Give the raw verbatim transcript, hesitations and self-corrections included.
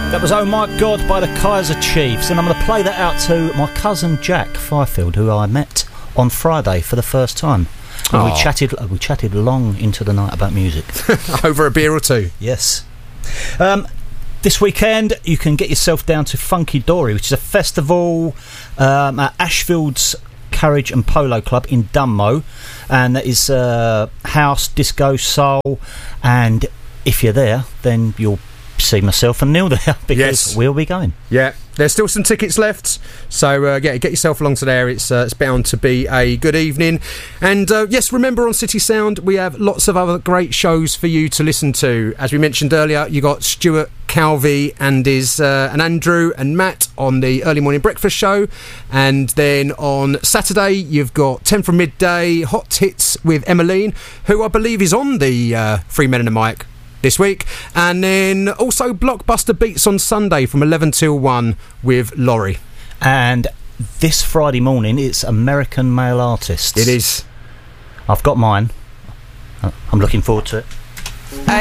That was Oh My God by the Kaiser Chiefs, and I'm going to play that out to my cousin Jack Fifield, who I met on Friday for the first time. And we chatted we chatted long into the night about music. Over a beer or two. Yes. Um, this weekend you can get yourself down to Funky Dory, which is a festival um, at Ashfield's Carriage and Polo Club in Dunmow, and that is uh, house, disco, soul, and if you're there then you'll see myself and Neil there, because yes. we'll be going. Yeah, there's still some tickets left, so uh, yeah, get yourself along to there. It's uh, it's bound to be a good evening. And uh, yes, remember, on City Sound we have lots of other great shows for you to listen to. As we mentioned earlier, you got Stuart Calvi and his uh, and Andrew and Matt on the early morning breakfast show, and then on Saturday you've got ten from midday hot hits with Emmeline, who I believe is on the uh, Three Men and a Mic this week, and then also Blockbuster Beats on Sunday from eleven till one with Laurie. And this Friday morning it's American Male Artists. It is. I've got mine. I'm looking forward to it.